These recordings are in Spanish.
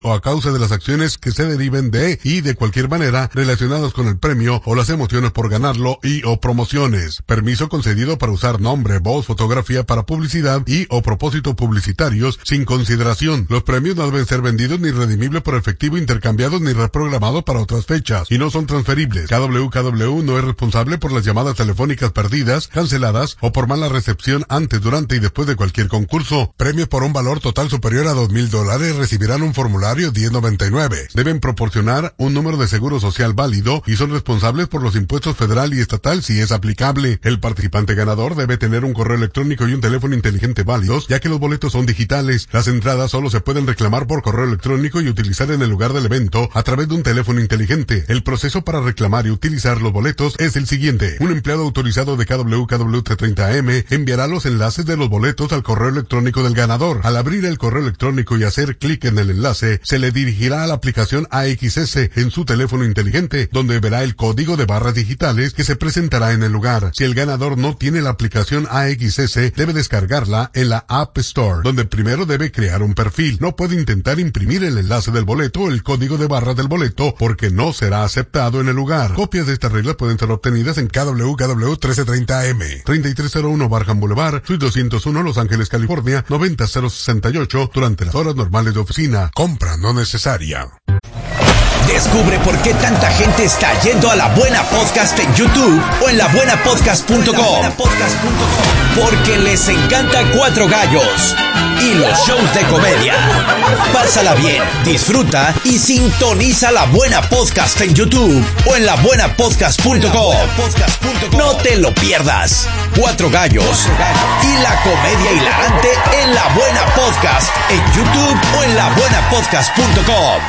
o a causa de las acciones que se deriven de y de cualquier manera relacionadas con el premio o las emociones por ganarlo y o promociones. Permiso concedido para usar nombre, voz, fotografía para publicidad y o propósitos publicitarios sin consideración. Los premios no deben ser vendidos ni redimibles por efectivo, intercambiados ni reprogramados para otras fechas y no son transferibles. KWKW no es responsable por las llamadas telefónicas perdidas, canceladas o por mala recepción antes, durante y después de cualquier concurso. Premios por un valor total superior a $2,000 recibirán un formulario 1099. Deben proporcionar un número de seguro social válido y son responsables por los impuestos federal y estatal si es aplicable. El participante ganador debe tener un correo electrónico y un teléfono inteligente válidos, ya que los boletos son digitales. Las entradas solo se pueden reclamar por correo electrónico y utilizar en el lugar del evento a través de un teléfono inteligente. El proceso para reclamar y utilizar los boletos es el siguiente. Un empleado autorizado de KWKW-T30M enviará los enlaces de los boletos al correo electrónico del ganador. Al abrir el correo electrónico y hacer clic en el enlace, se le dirigirá a la aplicación AXS en su teléfono inteligente, donde verá el código de barras digitales que se presentará en el lugar. Si el ganador no tiene la aplicación AXS, debe descargarla en la App Store, donde primero debe crear un perfil. No puede intentar imprimir el enlace del boleto o el código de barras del boleto porque no será aceptado en el lugar. Copias de estas reglas pueden ser obtenidas en KWKW 1330M, 3301 Barham Boulevard, Suite 201, Los Ángeles, California, 90068, durante las horas normales de oficina. Compra no necesaria. Descubre por qué tanta gente está yendo a La Buena Podcast en YouTube o en labuenapodcast.com. Porque les encanta Cuatro Gallos y los shows de comedia. Pásala bien, disfruta y sintoniza La Buena Podcast en YouTube o en labuenapodcast.com. No te lo pierdas. Cuatro Gallos y la comedia hilarante en La Buena Podcast en YouTube o en labuenapodcast.com.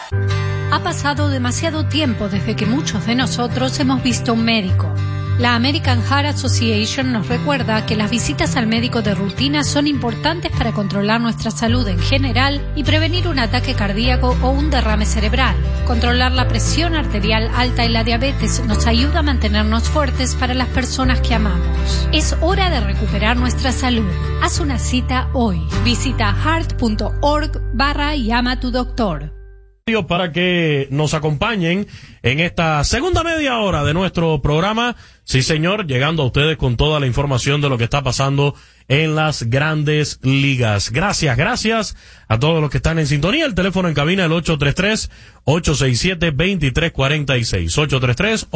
Ha pasado demasiado tiempo desde que muchos de nosotros hemos visto un médico. La American Heart Association nos recuerda que las visitas al médico de rutina son importantes para controlar nuestra salud en general y prevenir un ataque cardíaco o un derrame cerebral. Controlar la presión arterial alta y la diabetes nos ayuda a mantenernos fuertes para las personas que amamos. Es hora de recuperar nuestra salud. Haz una cita hoy. Visita heart.org/llama a tu doctor. Para que nos acompañen en esta segunda media hora de nuestro programa. Sí, señor, llegando a ustedes con toda la información de lo que está pasando en las grandes ligas. Gracias a todos los que están en sintonía. El teléfono en cabina, el 833-867-2346.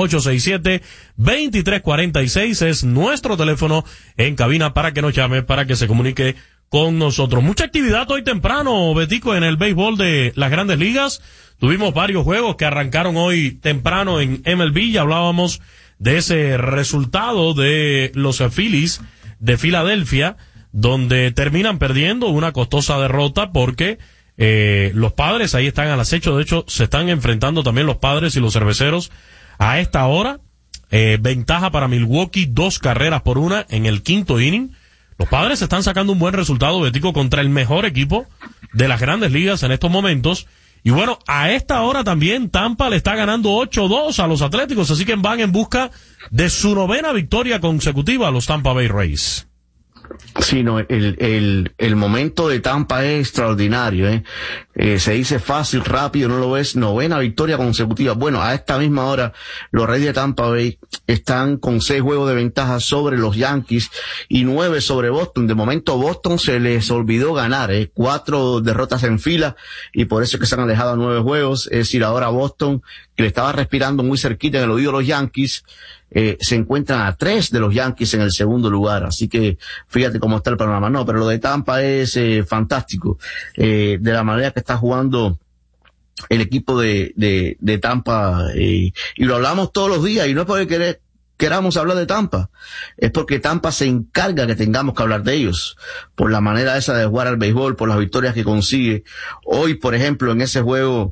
833-867-2346 es nuestro teléfono en cabina para que nos llame, para que se comunique con nosotros. Mucha actividad hoy temprano, Betico, en el béisbol de las grandes ligas. Tuvimos varios juegos que arrancaron hoy temprano en MLB. Ya hablábamos de ese resultado de los Phillies de Filadelfia, donde terminan perdiendo una costosa derrota porque los Padres ahí están al acecho. De hecho, se están enfrentando también los Padres y los Cerveceros a esta hora. Ventaja para Milwaukee, 2-1 en el quinto inning. Los Padres están sacando un buen resultado, Betico, contra el mejor equipo de las grandes ligas en estos momentos. Y bueno, a esta hora también Tampa le está ganando 8-2 a los Atléticos, así que van en busca de su 9ª victoria consecutiva a los Tampa Bay Rays. Sí, no, el momento de Tampa es extraordinario, se dice fácil, rápido, no lo ves. 9ª victoria consecutiva. Bueno, a esta misma hora, los Reyes de Tampa Bay están con 6 juegos de ventaja sobre los Yankees y 9 sobre Boston. De momento, Boston se les olvidó ganar, 4 derrotas en fila y por eso es que se han alejado a 9 juegos. Es decir, ahora Boston, que le estaba respirando muy cerquita en el oído de los Yankees, se encuentran a 3 de los Yankees en el segundo lugar, así que fíjate cómo está el panorama. No, pero lo de Tampa es fantástico, de la manera que está jugando el equipo de Tampa, y lo hablamos todos los días, y no es porque queramos hablar de Tampa, es porque Tampa se encarga que tengamos que hablar de ellos, por la manera esa de jugar al béisbol, por las victorias que consigue. Hoy, por ejemplo, en ese juego,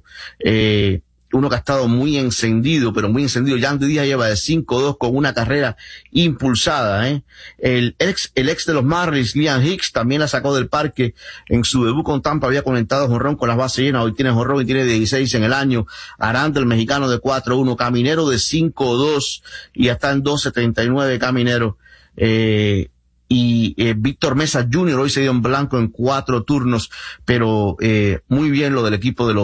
uno que ha estado muy encendido, pero muy encendido. Yandy Díaz lleva de 5-2 con una carrera impulsada, El ex de los Marlins, Liam Hicks, también la sacó del parque. En su debut con Tampa había conectado jonrón con las bases llenas. Hoy tiene jonrón y tiene 16 en el año. Aranda, el mexicano, de 4-1. Caminero de 5-2 y ya está en 2.79 Caminero. Y Víctor Mesa Jr. hoy se dio en blanco en 4 turnos, pero muy bien lo del equipo de los